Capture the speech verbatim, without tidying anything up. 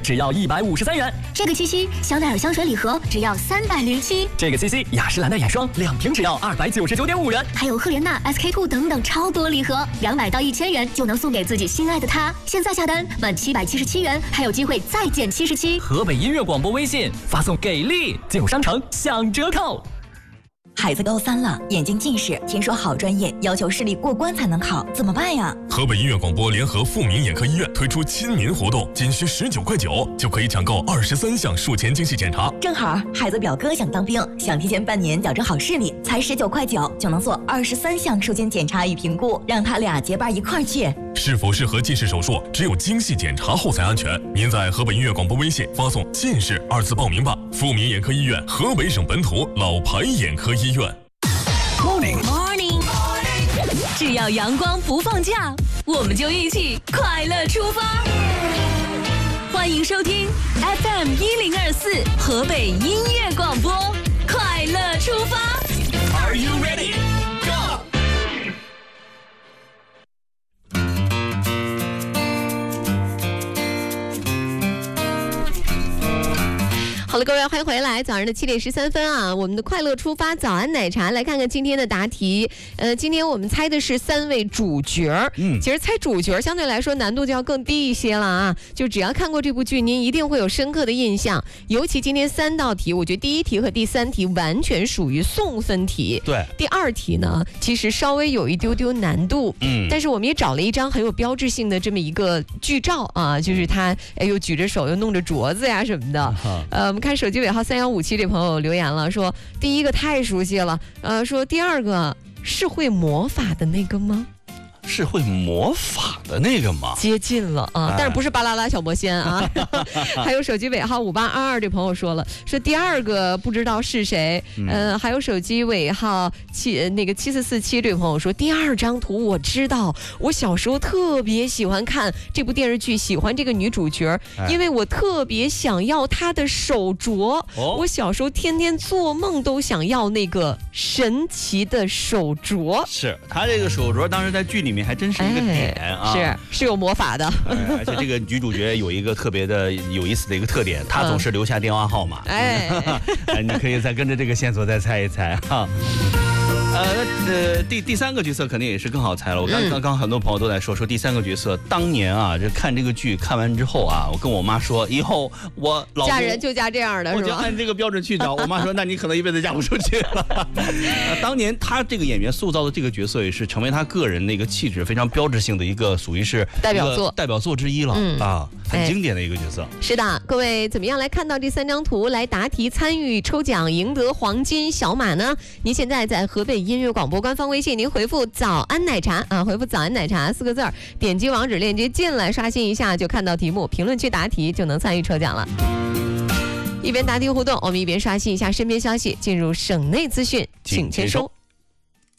只要一百五十三元。 这个七夕香奈儿香水礼盒只要三百零七。 这个七夕雅诗兰黛眼霜两瓶只要二百九十九点五元。 还有赫莲娜、S K two 等等超多礼盒，两百到一千元就能送给自己心爱的他。现在下单满七百七十七元，还有机会再减七十七。 河北音乐广播微信发送给力，进入商城享折扣。 孩子高三了，眼睛近视，听说好专业，要求视力过关才能考，怎么办呀？ 河北音乐广播联合富民眼科医院推出亲民活动，仅需十九块九就可以抢购二十三项术前精细检查。 正好孩子表哥想当兵，想提前半年矫正好视力，才十九块九就能做二十三项术前检查与评估，让他俩结伴一块儿去。 是否适合近视手术，只有精细检查后才安全。您在河北音乐广播微信发送“近视”二字报名吧。富民眼科医院，河北省本土老牌眼科医院。 Morning Morning， 只要阳光不放假，我们就一起快乐出发。欢迎收听 F M 一零二四河北音乐广播，快乐出发。 Are you ready? Go! 好了，各位，欢迎回来。早上的七点十三分啊，我们的快乐出发早安奶茶，来看看今天的答题。呃，今天我们猜的是三位主角。嗯，其实猜主角相对来说难度就要更低一些了啊。就只要看过这部剧，您一定会有深刻的印象。尤其今天三道题，我觉得第一题和第三题完全属于送分题。 对， 第二题呢，其实稍微有一丢丢难度。嗯，但是我们也找了一张很有标志性的这么一个剧照啊，就是他哎又举着手又弄着镯子呀什么的。呃，我们看手机尾号三幺五七这朋友留言了，说第一个太熟悉了，呃，说第二个是会魔法的那个吗？ 是会魔法的那个吗？ 接近了啊， 哎、 但是不是巴啦啦小魔仙啊？还有手机尾号五八二二这朋友说了，说第二个不知道是谁。嗯、呃，还有手机尾号七那个七四四七这朋友说，第二张图我知道，我小时候特别喜欢看这部电视剧，喜欢这个女主角，哎、因为我特别想要她的手镯。哦、我小时候天天做梦都想要那个神奇的手镯。 是她这个手镯，当时在剧里。里面还真是一个点啊， 哎、是是有魔法的、 哎，而且这个女主角有一个特别的有意思的一个特点，她总是留下电话号码。哎，你可以再跟着这个线索再猜一猜哈。呃呃，第第三个角色肯定也是更好猜了。我刚刚刚很多朋友都在说说第三个角色，当年啊，这看这个剧看完之后啊，我跟我妈说，以后我老嫁人就嫁这样的，是吧？ 我就按这个标准去找。我妈说，那你可能一辈子嫁不出去了。呃、当年他这个演员塑造的这个角色，也是成为他个人的一个气质非常标志性的一个，属于是代表作代表作之一了、嗯、啊，很经典的一个角色。 哎、是的，各位怎么样来看到这三张图来答题参与抽奖，赢得黄金小马呢？您现在在河北音乐广播官方微信，您回复早安奶茶啊，回复早安奶茶四个字儿，点击网址链接进来刷新一下就看到题目，评论区答题就能参与抽奖了。一边答题互动，我们一边刷新一下身边消息，进入省内资讯，请签收。